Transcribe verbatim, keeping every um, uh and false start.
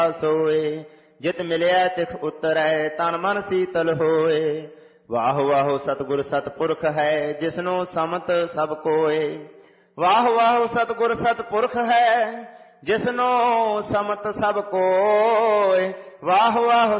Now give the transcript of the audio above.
सोए। जित मिलिया तिख उतरै तन मन शीतल होए। वाह वाह सतगुर सतपुरख है जिसनो समत सब कोय। वाह वाह सतगुर सतपुरख है जिसनो समत सब कोय। वाह वाह